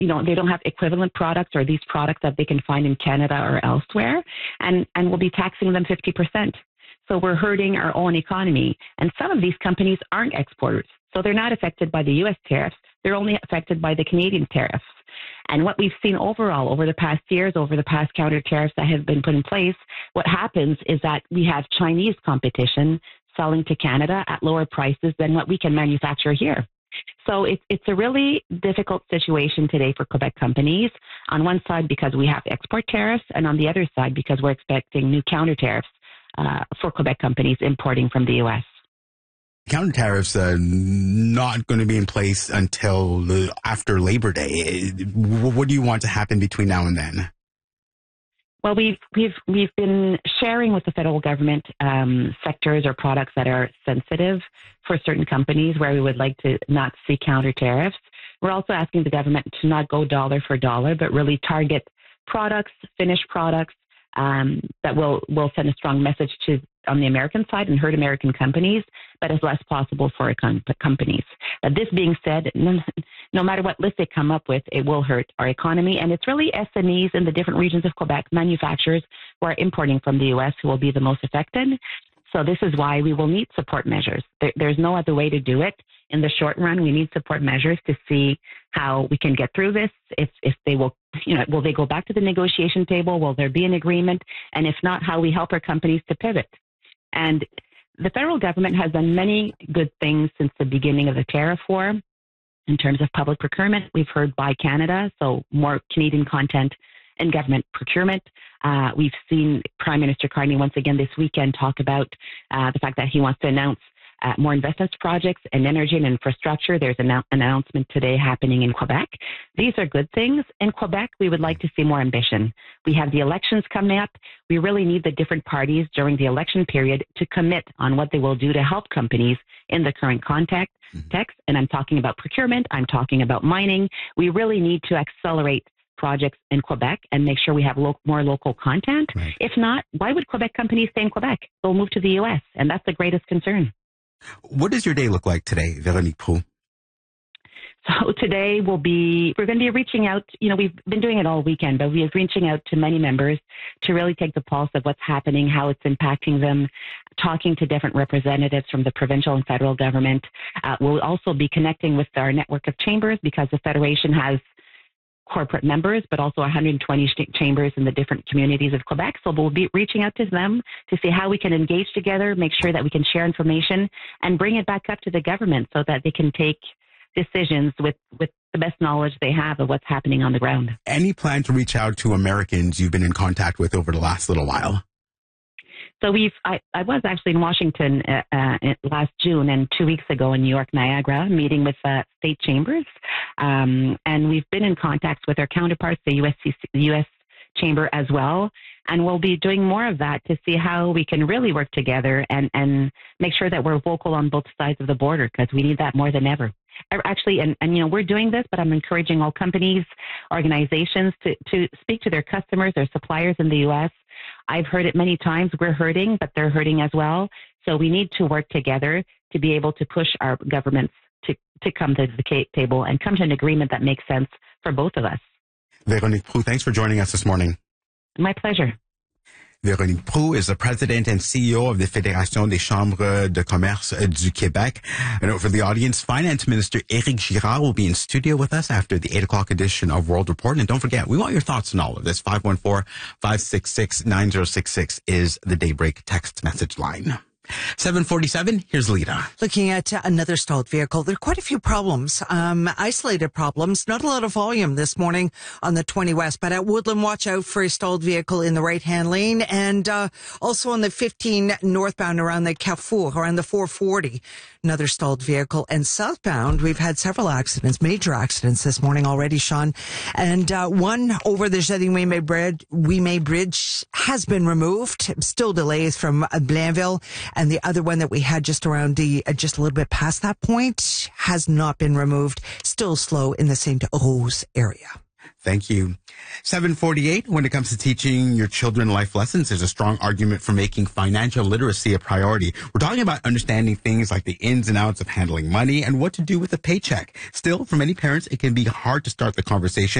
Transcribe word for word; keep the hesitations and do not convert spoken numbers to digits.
you know, they don't have equivalent products or these products that they can find in Canada or elsewhere, and, and we'll be taxing them fifty percent. So we're hurting our own economy. And some of these companies aren't exporters. So they're not affected by the U S tariffs. They're only affected by the Canadian tariffs. And what we've seen overall over the past years, over the past counter tariffs that have been put in place, what happens is that we have Chinese competition selling to Canada at lower prices than what we can manufacture here. So it's it's a really difficult situation today for Quebec companies. On one side, because we have export tariffs, and on the other side, because we're expecting new counter tariffs uh, for Quebec companies importing from the U S. Counter tariffs are not going to be in place until after Labor Day. What do you want to happen between now and then? Well, we've we've we've been sharing with the federal government um, sectors or products that are sensitive for certain companies where we would like to not see counter tariffs. We're also asking the government to not go dollar for dollar, but really target products, finished products um, that will will send a strong message to on the American side and hurt American companies, but as less possible for our com- companies. Uh, this being said, no, no matter what list they come up with, it will hurt our economy. And it's really S M Es in the different regions of Quebec, manufacturers who are importing from the U S, who will be the most affected. So this is why we will need support measures. There, there's no other way to do it. In the short run, we need support measures to see how we can get through this. If if they will, you know, will they go back to the negotiation table? Will there be an agreement? And if not, how we help our companies to pivot. And the federal government has done many good things since the beginning of the tariff war. In terms of public procurement, we've heard Buy Canada, so more Canadian content in government procurement. Uh, we've seen Prime Minister Carney once again this weekend talk about uh, the fact that he wants to announce uh, more investments projects in energy and infrastructure. There's an annou- announcement today happening in Quebec. These are good things. In Quebec, we would like to see more ambition. We have the elections coming up. We really need the different parties during the election period to commit on what they will do to help companies in the current context. Text, and I'm talking about procurement. I'm talking about mining. We really need to accelerate projects in Quebec and make sure we have lo- more local content. Right. If not, why would Quebec companies stay in Quebec? They'll move to the U S, and that's the greatest concern. What does your day look like today, Véronique Proulx? So today we'll be, we're going to be reaching out, you know, we've been doing it all weekend, but we're reaching out to many members to really take the pulse of what's happening, how it's impacting them, talking to different representatives from the provincial and federal government. Uh, we'll also be connecting with our network of chambers because the Federation has corporate members, but also one hundred twenty sh- chambers in the different communities of Quebec. So we'll be reaching out to them to see how we can engage together, make sure that we can share information and bring it back up to the government so that they can take decisions with, with the best knowledge they have of what's happening on the ground. Any plan to reach out to Americans you've been in contact with over the last little while? So we've, I, I was actually in Washington uh, uh, last June and two weeks ago in New York, Niagara, meeting with uh, state chambers. Um, and we've been in contact with our counterparts, the U S C, U S Chamber as well. And we'll be doing more of that to see how we can really work together and, and make sure that we're vocal on both sides of the border because we need that more than ever. Actually, and, and, you know, we're doing this, but I'm encouraging all companies, organizations to, to speak to their customers, their suppliers in the U S. I've heard it many times. We're hurting, but they're hurting as well. So we need to work together to be able to push our governments to, to come to the table and come to an agreement that makes sense for both of us. Véronique Proulx, thanks for joining us this morning. My pleasure. Véronique Proulx is the president and C E O of the Fédération des Chambres de Commerce du Québec. A note for the audience, Finance Minister Éric Girard will be in studio with us after the eight o'clock edition of World Report. And don't forget, we want your thoughts on all of this. five one four, five six six, nine zero six six is the Daybreak text message line. seven forty-seven, here's Lita. Looking at uh, another stalled vehicle, there are quite a few problems, um, isolated problems. Not a lot of volume this morning on the twenty West, but at Woodland, watch out for a stalled vehicle in the right-hand lane and uh, also on the fifteen northbound around the Carrefour, around the four forty. Another stalled vehicle. And southbound, we've had several accidents, major accidents this morning already, Sean. And uh, one over the Jardim-Ouimet Bridge, Ouimet Bridge has been removed. Still delays from Blainville. And the other one that we had just around the, uh, just a little bit past that point has not been removed. Still slow in the Saint-Rose area. Thank you. seven forty-eight, when it comes to teaching your children life lessons, there's a strong argument for making financial literacy a priority. We're talking about understanding things like the ins and outs of handling money and what to do with a paycheck. Still, for many parents, it can be hard to start the conversation